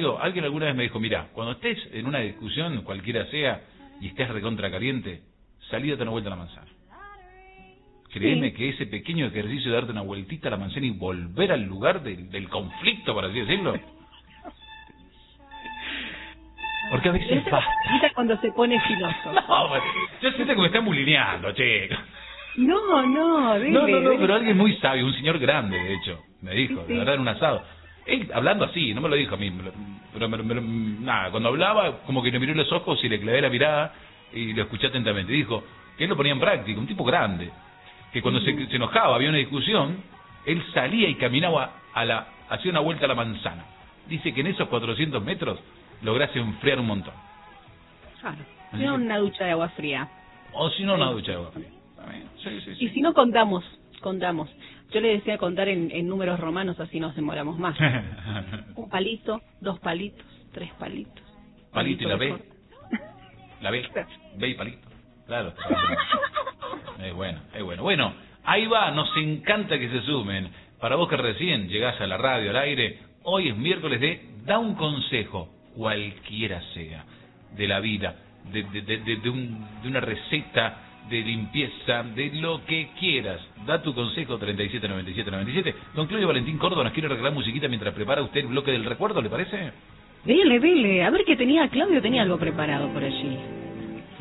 serio, alguien alguna vez me dijo, mira, cuando estés en una discusión, cualquiera sea, y estés recontra caliente, salí a darte una vuelta a la manzana. Créeme que ese pequeño ejercicio de darte una vueltita a la manzana y volver al lugar del conflicto, por así decirlo. Porque a veces basta. Cuando se pone filoso. No, yo siento que me están bulineando, che. No, pero alguien muy sabio, un señor grande, de hecho, me dijo, la verdad, en un asado. Él, hablando así, no me lo dijo a mí, pero nada, cuando hablaba, como que le miró los ojos y le clavé la mirada y lo escuché atentamente. Dijo que él lo ponía en práctica, un tipo grande, que cuando se enojaba, había una discusión, él salía y caminaba hacía una vuelta a la manzana. Dice que en esos 400 metros lograse enfriar un montón. Claro, si no una ducha de agua fría. O si no una ducha de agua fría. Sí. Y si no contamos. Yo le decía contar en números romanos, así nos demoramos más. Un palito, 2 palitos, 3 palitos. Palito y la B. La B y palito. Claro. Es bueno. Bueno, ahí va, nos encanta que se sumen. Para vos que recién llegás a la radio, al aire, hoy es miércoles de Da un consejo, cualquiera sea, de la vida, de una receta de limpieza, de lo que quieras. Da tu consejo 379797. Don Claudio Valentín Córdoba nos quiere regalar musiquita mientras prepara usted el bloque del recuerdo, ¿le parece? Dele. A ver qué tenía Claudio, tenía algo preparado por allí.